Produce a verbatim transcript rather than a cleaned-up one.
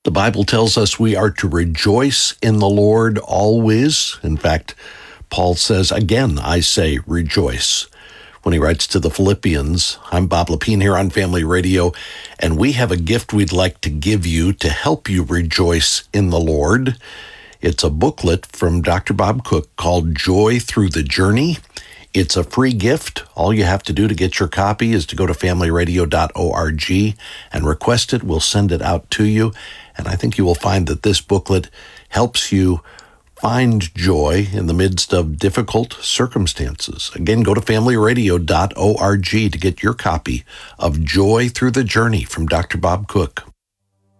The Bible tells us we are to rejoice in the Lord always. In fact, Paul says, again, I say rejoice. When he writes to the Philippians, I'm Bob Lepine here on Family Radio, and we have a gift we'd like to give you to help you rejoice in the Lord. It's a booklet from Doctor Bob Cook called Joy Through the Journey. It's a free gift. All you have to do to get your copy is to go to family radio dot org and request it. We'll send it out to you. And I think you will find that this booklet helps you find joy in the midst of difficult circumstances. Again, go to family radio dot org to get your copy of Joy Through the Journey from Doctor Bob Cook.